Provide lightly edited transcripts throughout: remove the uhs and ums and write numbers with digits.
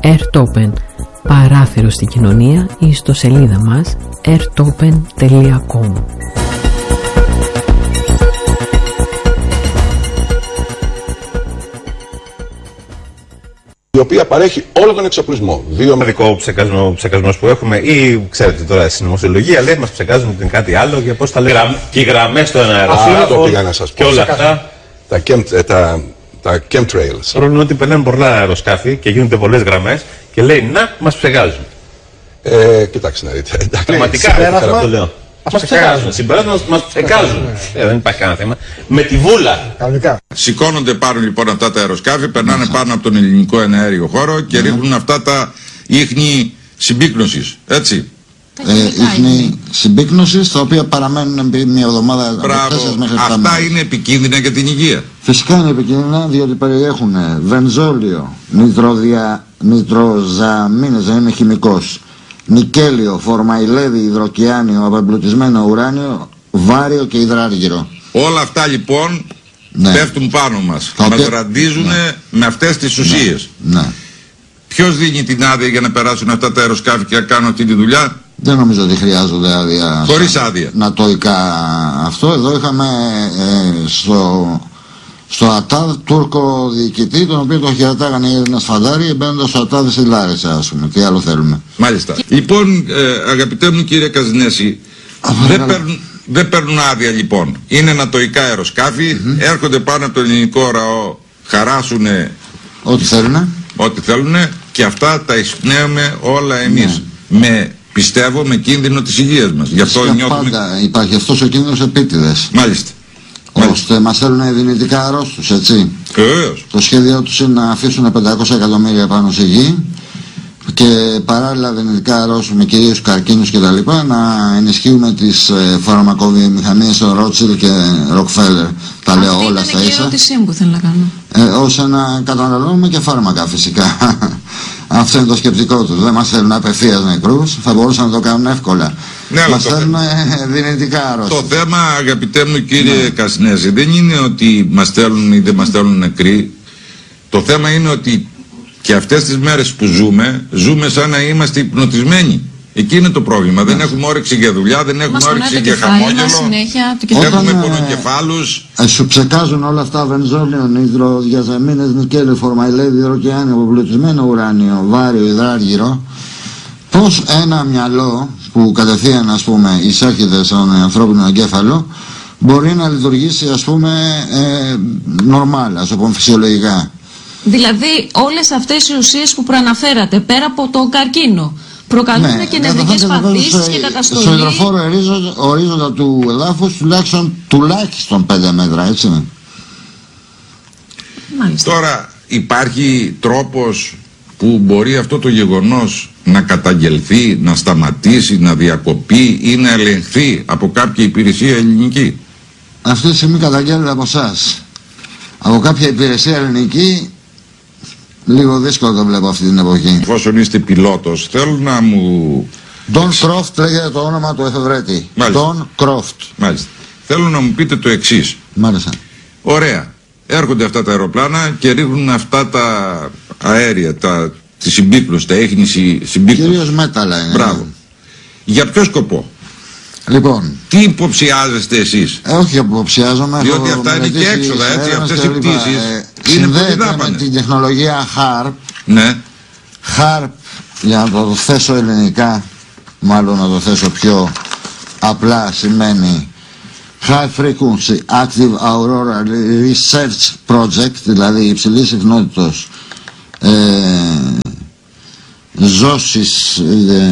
AirTopen, παράθυρο στην κοινωνία, ή ιστοσελίδα μας airtopen.com. Η οποία παρέχει όλο τον εξοπλισμό. Δύο μοναδικό ψεκασμός που έχουμε, ή ξέρετε τώρα στην νομοσυλλογία λέει μας ψεκάζουν την κάτι άλλο για πώς τα λέμε. Και οι γραμμές στο αεροσύλλογο. Αυτό πήγα να σας πω. Και όλα αυτά. Τα chemtrails. Τώρα είναι ότι περνάνε πολλά αεροσκάφη και γίνονται πολλές γραμμές και λέει να μας ψεκάζουν. Κοιτάξτε να δείτε. Πραγματικά το λέω. Μας ψεκάζουν. Συμπέρασμα μας ψεκάζουν. Δεν υπάρχει κανένα θέμα. Με τη βούλα. Σηκώνονται πάνω λοιπόν αυτά τα αεροσκάφη, περνάνε πάνω από τον ελληνικό εναέριο χώρο και ρίχνουν αυτά τα ίχνη συμπίκνωσης. Έτσι. Ίχνη συμπίκνωσης, τα οποία παραμένουν μια εβδομάδα. Αυτά είναι επικίνδυνα για την υγεία. Φυσικά είναι επικίνδυνα, διότι περιέχουν βενζόλιο, νητροζαμίνες, δεν είμαι χημικός, νικέλιο, φορμαϊλέδι, υδροκιάνιο, απεμπλουτισμένο ουράνιο, βάριο και υδράργυρο. Όλα αυτά λοιπόν πέφτουν πάνω μας. Μας ραντίζουν με αυτές τις ουσίες. Ποιος δίνει την άδεια για να περάσουν αυτά τα αεροσκάφη και να κάνουν αυτή τη δουλειά? Δεν νομίζω ότι χρειάζονται άδεια. Χωρίς άδεια. Νατοϊκά αυτό. Εδώ είχαμε στο ΑΤΑΔ Τούρκο διοικητή, τον οποίο το χαιρετάγανε οι Έλληνες φαντάροι, μπαίνοντας στο ΑΤΑΔ στη Λάρισα, ας πούμε. Τι άλλο θέλουμε. Μάλιστα. Λοιπόν, αγαπητέ μου κύριε Καζινέση, δεν παίρνουν άδεια λοιπόν. Είναι νατοϊκά αεροσκάφη, έρχονται πάνω από το ελληνικό ραό, χαράσουν ό,τι θέλουν και αυτά τα εισπνέουμε όλα εμείς. Πιστεύω με κίνδυνο της υγείας μας. Γι' αυτό νιώθουμε... Πάντα υπάρχει αυτός ο κίνδυνος επίτηδες. Μάλιστα. Ώστε μας θέλουν δυνητικά αρρώστους, έτσι. Βεβαίως. Το σχέδιο τους είναι να αφήσουν 500 εκατομμύρια πάνω στη γη και παράλληλα δυνητικά αρρώστουμε κυρίως καρκίνους κτλ. Να ενισχύουμε τις φαρμακοβιομηχανίες των Ρότσιλ και Ροκφέλερ. Τα λέω όλα στα ίσα. Αυτή είναι και η ερώτησή μου που θέλω να κάνω. Ώστε να καταναλώνουμε και φάρμακα φυσικά. Αυτό είναι το σκεπτικό τους. Δεν μας θέλουν απευθείας νεκρούς, θα μπορούσαν να το κάνουν εύκολα. Μας θέλουν δυνητικά αρρώστια. Το θέμα, αγαπητέ μου κύριε Κασνέζη, δεν είναι ότι μας θέλουν ή δεν μας θέλουν νεκροί. Το θέμα είναι ότι και αυτές τις μέρες που ζούμε σαν να είμαστε υπνοτισμένοι. Εκεί είναι το πρόβλημα. Δεν έχουμε όρεξη για δουλειά, δεν έχουμε όρεξη για χαμόγελο. Έχουμε πονοκεφάλους. Σου ψεκάζουν όλα αυτά, βενζόλιο, υδροδιαζαμίνες, νικέλιο, φορμαϊλέδι, υδροκιάνιο, αποπλουτισμένο ουράνιο, βάριο, υδράργυρο. Πώς ένα μυαλό που κατευθείαν, ας πούμε, εισέρχεται στον ανθρώπινο εγκέφαλο μπορεί να λειτουργήσει, ας πούμε, νορμάλ, ας πούμε, φυσιολογικά. Δηλαδή όλες αυτές οι ουσίες που προαναφέρατε, πέρα από το καρκίνο, προκαλούν και νευρικές παθήσεις και καταστολή. Στο υδροφόρο ορίζοντα του εδάφους τουλάχιστον 5 μέτρα, έτσι. Μάλιστα. Τώρα υπάρχει τρόπος που μπορεί αυτό το γεγονός να καταγγελθεί, να σταματήσει, να διακοπεί ή να ελεγχθεί από κάποια υπηρεσία ελληνική? Αυτή τη στιγμή καταγγέλλεται από εσάς. Από κάποια υπηρεσία ελληνική λίγο δύσκολο το βλέπω αυτή την εποχή. Εφόσον είστε πιλότος, θέλω να μου... Don Croft λέγεται το όνομα του εφευρέτη. Don Croft. Μάλιστα. Θέλω να μου πείτε το εξής. Μάλιστα. Ωραία. Έρχονται αυτά τα αεροπλάνα και ρίχνουν αυτά τα αέρια, τη συμπίκνωση, τα έχνη συμπίκνωση. Κυρίως μέταλλα είναι. Μπράβο. Για ποιο σκοπό? Λοιπόν, τι υποψιάζεστε εσείς? Όχι υποψιάζομαι. Διότι αυτά είναι και έξοδα, έτσι, αυτές οι πτήσεις συνδέεται με την τεχνολογία HARP. Ναι. HARP, για να το θέσω ελληνικά, μάλλον να το θέσω πιο απλά, σημαίνει High Frequency Active Aurora Research Project, δηλαδή υψηλής συχνότητος ζώσης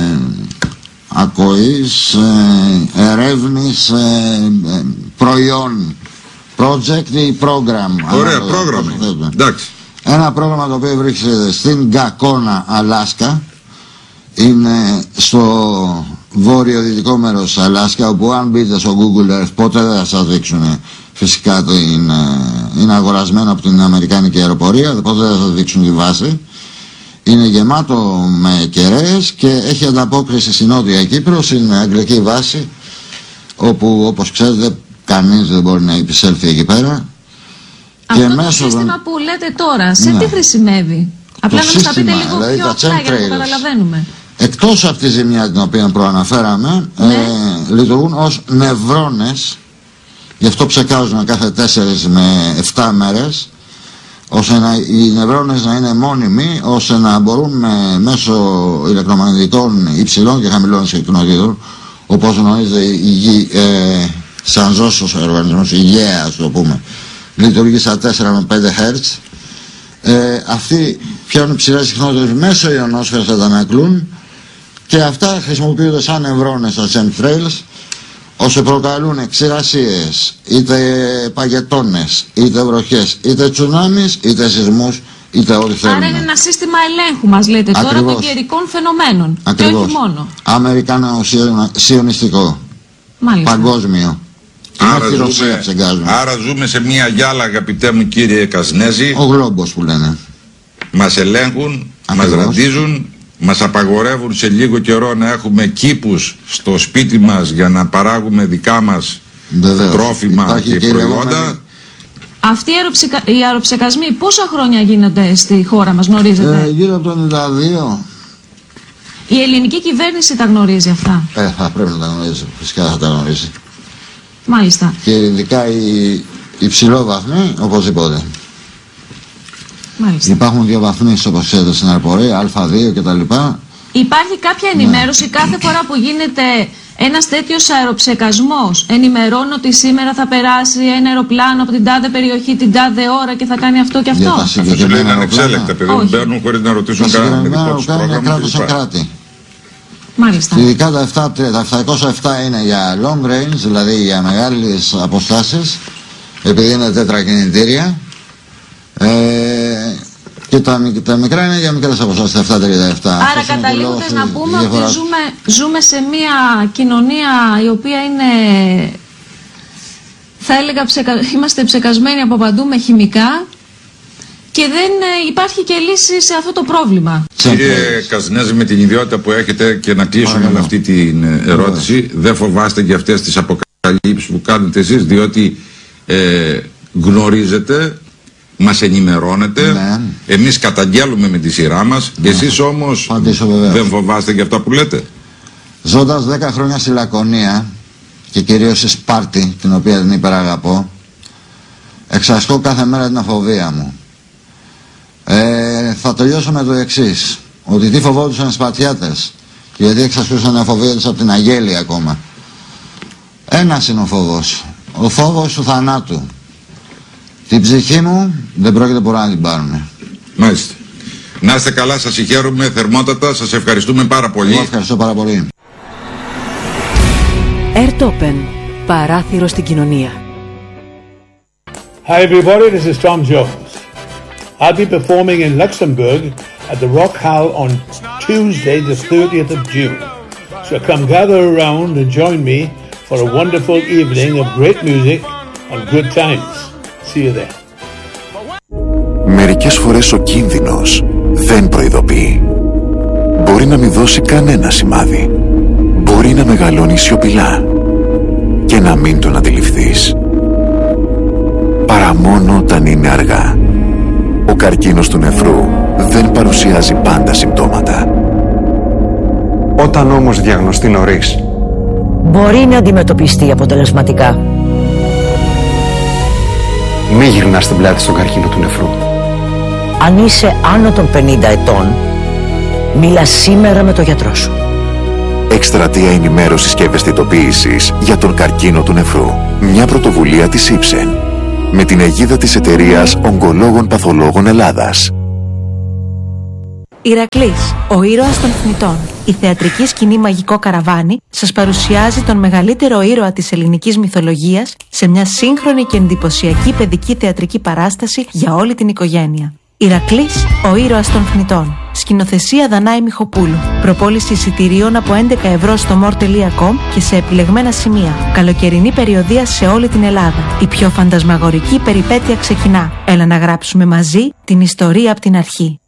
ακοής, ερεύνης προϊόν, project ή πρόγραμμα. Ωραία, πρόγραμμα. Εντάξει. Ένα πρόγραμμα το οποίο βρίσκεται στην Γκακόνα, Αλάσκα. Είναι στο βόρειο-δυτικό μέρος Αλάσκα, όπου αν μπείτε στο Google Earth ποτέ δεν θα σας δείξουν. Φυσικά είναι αγορασμένο από την Αμερικάνικη αεροπορία, ποτέ δεν θα σας δείξουν τη βάση. Είναι γεμάτο με κεραίες και έχει ανταπόκριση στην Νότια Κύπρο, στην αγγλική βάση, όπου όπως ξέρετε κανείς δεν μπορεί να επισέλθει εκεί πέρα. Αυτό το σύστημα που λέτε τώρα, σε τι χρησιμεύει? Απλά να μας τα πείτε λίγο δηλαδή πιο απλά για να το καταλαβαίνουμε. Εκτός από τη ζημιά την οποία προαναφέραμε, λειτουργούν ως νευρώνες, γι' αυτό ψεκάζουν κάθε 4 με 7 μέρες, ώστε οι νευρώνες να είναι μόνιμοι, ώστε να μπορούν μέσω ηλεκτρομαγνητικών υψηλών και χαμηλών συχνοτήτων, όπως γνωρίζετε η γη, σαν ζώσος οργανισμός, η γέα ας το πούμε, λειτουργεί στα 4 με 5 Hz. Αυτοί πιάνουν ψηλές συχνότητες μέσω ιονόσφαιρας, θα τα ανακλούν και αυτά χρησιμοποιούνται σαν νευρώνες στα chemtrails, ώστε προκαλούν ξηρασίες, είτε παγετώνες, είτε βροχές, είτε τσουνάμις, είτε σεισμούς, είτε ό,τι θέλουν. Άρα είναι ένα σύστημα ελέγχου, μας λέτε. Ακριβώς. Τώρα των καιρικών φαινομένων. Ακριβώς. Και όχι μόνο. Αμερικανο-σιωνιστικό. Παγκόσμιο. Άρα ζούμε σε μια γυάλα, αγαπητέ μου κύριε Καζνέζη. Ο γλόμπος που λένε. Μας ελέγχουν, μας ραντίζουν, μας απαγορεύουν σε λίγο καιρό να έχουμε κήπους στο σπίτι μας για να παράγουμε δικά μας τρόφιμα και προϊόντα. Αυτοί οι αεροψεκασμοί πόσα χρόνια γίνονται στη χώρα μας, γνωρίζετε? Γύρω από το 92. Η ελληνική κυβέρνηση τα γνωρίζει αυτά? Θα πρέπει να τα γνωρίζει, φυσικά θα τα γνωρίζει. Μάλιστα. Και ειδικά οι υψηλόβαθμοι, οπωσδήποτε. Μάλιστα. Υπάρχουν 2 βαθμοί, όπως ξέρετε, στην αεροπορία, Α2 κτλ. Υπάρχει κάποια ενημέρωση κάθε φορά που γίνεται ένας τέτοιος αεροψεκασμός? Ενημερώνω ότι σήμερα θα περάσει ένα αεροπλάνο από την τάδε περιοχή την τάδε ώρα και θα κάνει αυτό και αυτό? Αυτό σου λέει είναι ανεξέλεκτα, παιδί μου, μπαίνουν χωρίς να ρωτήσουν κανέναν δικό τους πρόγραμμα. Κράτος σε κράτη. Μάλιστα. Ειδικά τα 707 είναι για long range, δηλαδή για μεγάλες αποστάσεις, επειδή είναι τετρακινητήρια, και τα μικρά είναι για μικρές αποστάσεις, τα 737. Άρα καταλήγοντας να πούμε ότι ζούμε σε μια κοινωνία η οποία είναι, θα έλεγα, είμαστε ψεκασμένοι από παντού με χημικά και δεν υπάρχει και λύση σε αυτό το πρόβλημα. Κύριε Καζνέζη, με την ιδιότητα που έχετε, και να κλείσουμε με αυτή την ερώτηση, δεν φοβάστε για αυτές τις αποκαλύψεις που κάνετε εσείς, διότι γνωρίζετε, μας ενημερώνετε, εμείς καταγγέλουμε με τη σειρά μας, εσείς όμως δεν φοβάστε για αυτά που λέτε? Ζώντας 10 χρόνια στη Λακωνία και κυρίως στη Σπάρτη, την οποία την υπεραγαπώ, εξασκώ κάθε μέρα την αφοβία μου. Θα τελειώσω με το εξής, ότι τι φοβόντουσαν οι Σπαρτιάτες και γιατί εξασκούσαν την αφοβία τους από την Αγέλη ακόμα. Ένας είναι ο φόβος, ο φόβος του θανάτου. Την ψυχή μου δεν πρόκειται πολλά να την πάρουν. Μάλιστα. Να είστε καλά, σας συγχαίρουμε θερμότατα, σας ευχαριστούμε πάρα πολύ. Εγώ ευχαριστώ πάρα πολύ. Airtopen, παράθυρο στην κοινωνία. Hi everybody, this is Tom Jones. I'll be performing in Luxembourg at the Rock Hall on Tuesday the 30th of June. So come gather around and join me for a wonderful evening of great music and good times. See you there. Μερικές φορές ο κίνδυνος δεν προειδοποιεί. Μπορεί να μην δώσει κανένα σημάδι. Μπορεί να μεγαλώνει σιωπηλά και να μην τον αντιληφθείς. Παρά μόνο όταν είναι αργά. Ο καρκίνος του νεφρού δεν παρουσιάζει πάντα συμπτώματα. Όταν όμως διαγνωστεί νωρίς, μπορεί να αντιμετωπιστεί αποτελεσματικά. Μη γυρνάς την πλάτη στον καρκίνο του νεφρού. Αν είσαι άνω των 50 ετών, μίλα σήμερα με τον γιατρό σου. Εκστρατεία ενημέρωσης και ευαισθητοποίησης για τον καρκίνο του νεφρού. Μια πρωτοβουλία της Ipsen με την αιγίδα της εταιρείας Ογκολόγων Παθολόγων Ελλάδας. Ηρακλής, ο ήρωας των θνητών. Η θεατρική σκηνή Μαγικό Καραβάνι σας παρουσιάζει τον μεγαλύτερο ήρωα της ελληνικής μυθολογίας σε μια σύγχρονη και εντυπωσιακή παιδική θεατρική παράσταση για όλη την οικογένεια. Ηρακλής, ο ήρωας των θνητών. Σκηνοθεσία Δανάη Μιχοπούλου. Προπόληση εισιτηρίων από 11 ευρώ στο more.com και σε επιλεγμένα σημεία. Καλοκαιρινή περιοδεία σε όλη την Ελλάδα. Η πιο φαντασμαγορική περιπέτεια ξεκινά. Έλα να γράψουμε μαζί την ιστορία από την αρχή.